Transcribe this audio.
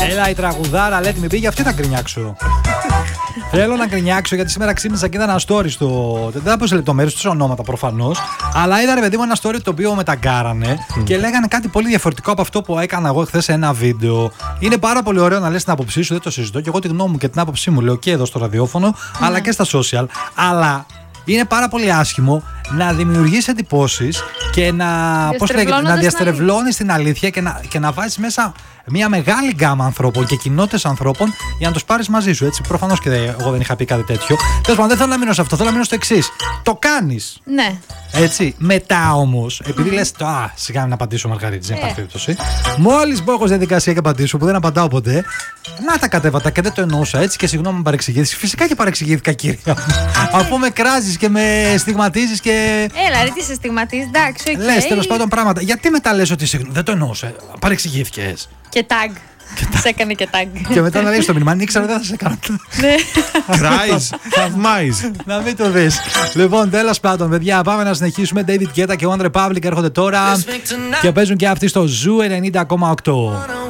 Έλα η τραγουδάρα, let me be, για αυτή θα γκρινιάξω. Θέλω να γκρινιάξω γιατί σήμερα ξύπνησα και είδα ένα story στο. Δεν θα πω σε λεπτομέρειες, τους ονόματα προφανώς. Αλλά είδα ρε παιδί μου ένα story το οποίο με ταγκάρανε και λέγανε κάτι πολύ διαφορετικό από αυτό που έκανα εγώ χθες σε ένα βίντεο. Είναι πάρα πολύ ωραίο να λες την άποψή σου, δεν το συζητώ. Και εγώ τη γνώμη μου και την άποψή μου λέω και εδώ στο ραδιόφωνο, αλλά και στα social. Αλλά είναι πάρα πολύ άσχημο να δημιουργείς εντυπώσεις και να διαστρεβλώνεις την αλήθεια και να βάζεις μέσα μια μεγάλη γκάμα ανθρώπων και κοινότητες ανθρώπων για να τους πάρεις μαζί σου. Έτσι. Προφανώς και εγώ δεν είχα πει κάτι τέτοιο. Τέλος πάντων, δεν θέλω να μείνω σε αυτό. Θέλω να μείνω στο εξής. Το κάνεις. Ναι. Έτσι. Μετά όμως, επειδή λες, σιγά να απαντήσω, Μαργαρίτη, δεν υπάρχει περίπτωση. Μόλις μπω εγώ στη διαδικασία και απαντήσω, που δεν απαντάω ποτέ, να τα κατέβατα και δεν το εννοούσα έτσι και συγγνώμη με παρεξηγήθηκες. Φυσικά και παρεξηγήθηκα, κύριε. Αφού με κράζεις και με στιγματίζεις και. Έλα, ρε, τι σε στιγματίζεις, εντάξει, οκ. Λες τέλος πάντων πράγματα. Γιατί μετά λες ότι δεν το εννοούσα. Παρεξηγήθηκες. Και tag. Σε έκανε και tag. Και μετά να δεις το μήνυμα. Αν ήξερα δεν θα σε έκανα. Ναι. Κράζεις, θαυμάζεις. Να μην το δεις. Λοιπόν, τέλος πάντων, παιδιά, πάμε να συνεχίσουμε. David Guetta και One Republic έρχονται τώρα και παίζουν και αυτοί στο Zoo 90,8.